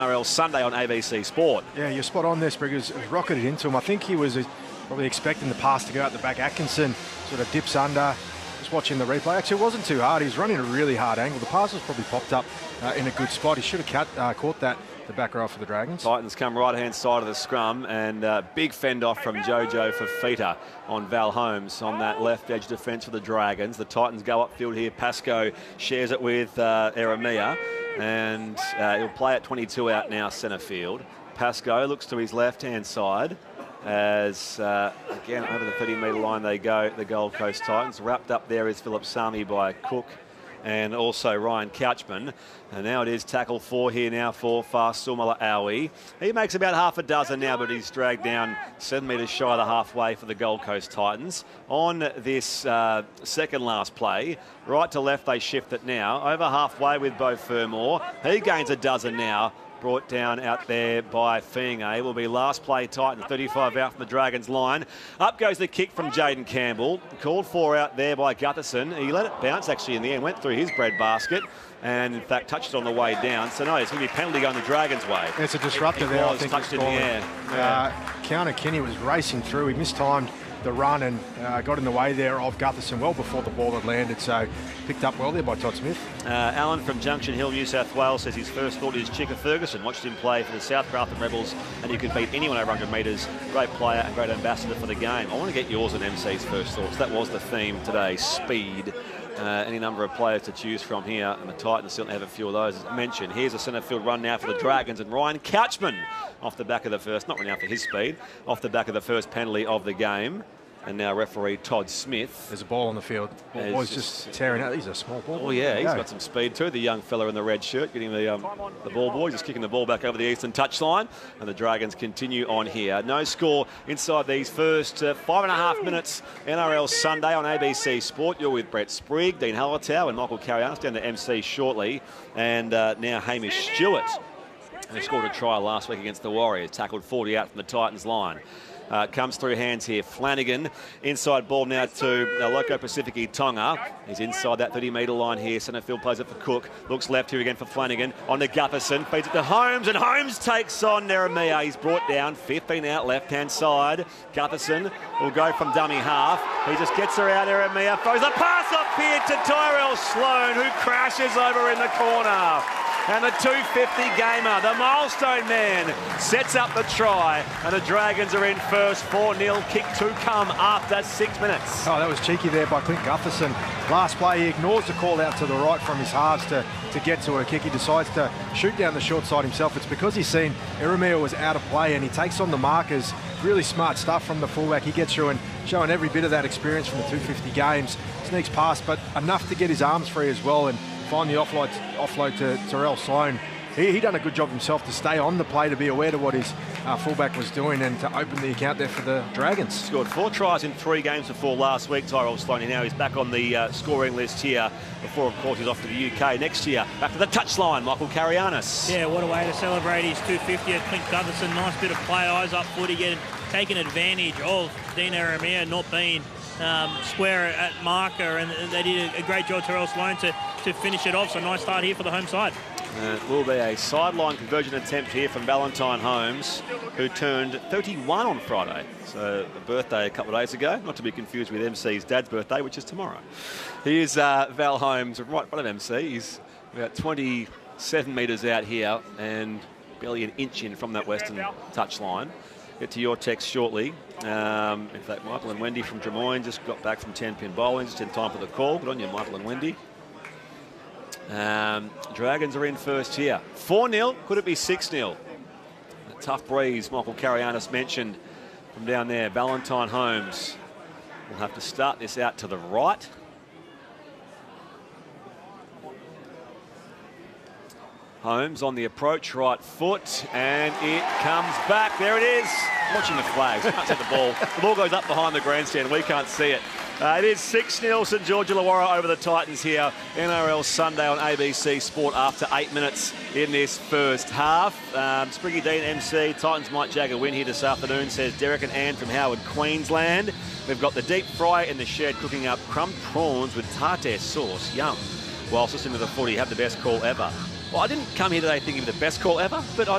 NRL Sunday on ABC Sport. Yeah, you're spot on there, Spriggers. It was rocketed into him. I think he was probably expecting the pass to go out the back. Atkinson sort of dips under. Just watching the replay. Actually, it wasn't too hard. He was running a really hard angle. The pass was probably popped up in a good spot. He should have caught that, the back row for the Dragons. Titans come right-hand side of the scrum, and big fend off from Jojo Fifita on Val Holmes on that left edge defence for the Dragons. The Titans go upfield here. Pascoe shares it with Eremia. And he'll play at 22 out now, centre field. Pascoe looks to his left-hand side as, again, over the 30-metre line they go, the Gold Coast Titans. Wrapped up there is Philip Sami by Cook and also Ryan Couchman. And now it is tackle 4 here now for Fasumala Aui. He makes about half a dozen now, but he's dragged down 7 metres shy of the halfway for the Gold Coast Titans. On this second last play, right to left they shift it now. Over halfway with Beau Fermor. He gains a dozen now. Brought down out there by Fiinga. Will be last play Titan, 35 out from the Dragons line. Up goes the kick from Jaden Campbell. Called for out there by Gutherson. He let it bounce actually in the end, went through his bread basket and in fact touched it on the way down. So no, it's going to be a penalty going the Dragons' way. It's a disruptor there. I think touched in the air. Counter Kenny was racing through. He mistimed the run and got in the way there of Gutherson well before the ball had landed, so picked up well there by Todd Smith. Alan from Junction Hill, New South Wales says his first thought is Chicka Ferguson. Watched him play for the South Grafton Rebels and he could beat anyone over 100 metres. Great player and great ambassador for the game. I want to get yours and MC's first thoughts. That was the theme today, speed. Any number of players to choose from here, and the Titans certainly have a few of those. As mentioned, here's a centre field run now for the Dragons, and Ryan Couchman off the back of the first, not running out for his speed, off the back of the first penalty of the game. And now referee Todd Smith. There's a ball on the field. Boy's just tearing out. He's a small ball. Oh yeah, he's got some speed too. The young fella in the red shirt getting the ball boy, just kicking the ball back over the eastern touchline. And the Dragons continue on here. No score inside these first 5.5 minutes. NRL Sunday on ABC Sport. You're with Brett Sprigg, Dean Hallertau and Michael Carianis down to MC shortly. And now Hamish Stewart, who scored a try last week against the Warriors. Tackled 40 out from the Titans line. Comes through hands here. Flanagan, inside ball now to Loco Pacifici Tonga. He's inside that 30-metre line here. Centre field plays it for Cook. Looks left here again for Flanagan. On to Gutherson. Feeds it to Holmes, and Holmes takes on Neremia. He's brought down 15 out left-hand side. Gutherson will go from dummy half. He just gets her out. Neremia throws a pass up here to Tyrell Sloan, who crashes over in the corner. And the 250 gamer, the milestone man, sets up the try. And the Dragons are in first, 4-0. Kick to come after 6 minutes. Oh, that was cheeky there by Clint Gutherson. Last play, he ignores the call out to the right from his halves to get to a kick. He decides to shoot down the short side himself. It's because he's seen Eremia was out of play and he takes on the markers. Really smart stuff from the fullback. He gets through and showing every bit of that experience from the 250 games. Sneaks past, but enough to get his arms free as well and find the offload to Tyrell Sloan. He done a good job himself to stay on the play, to be aware of what his fullback was doing and to open the account there for the Dragons. Scored 4 tries in 3 games before last week, Tyrell Sloan. Now he's back on the scoring list here before, of course, he's off to the UK next year. Back to the touchline, Michael Carianis. Yeah, what a way to celebrate his 250 at Clint Gutherson. Nice bit of play, eyes up footy, taking advantage of Dean Eremia not being square at marker, and they did a great job, Tyrell Sloan, to finish it off. So nice start here for the home side. It will be a sideline conversion attempt here from Valentine Holmes, who turned 31 on Friday. So a birthday a couple of days ago, not to be confused with MC's dad's birthday, which is tomorrow. Here's Val Holmes, right in front of MC. He's about 27 metres out here and barely an inch in from that western touchline. Get to your text shortly. In fact, Michael and Wendy from Des Moines just got back from 10-pin bowling, just in time for the call. Good on you, Michael and Wendy. Dragons are in first here. 4-0, could it be 6-0? A tough breeze, Michael Carianis mentioned from down there. Valentine Holmes will have to start this out to the right. Holmes on the approach, right foot, and it comes back. There it is. Watching the flags, can't see the ball. The ball goes up behind the grandstand. We can't see it. It is 6-0 St George Illawarra over the Titans here. NRL Sunday on ABC Sport after 8 minutes in this first half. Spriggy Dean MC, Titans might jag a win here this afternoon, says Derek and Ann from Howard, Queensland. We've got the deep fryer in the shed cooking up crumbed prawns with tartare sauce. Yum. Whilst listening to the footy, have the best call ever. Well, I didn't come here today thinking of the best call ever, but I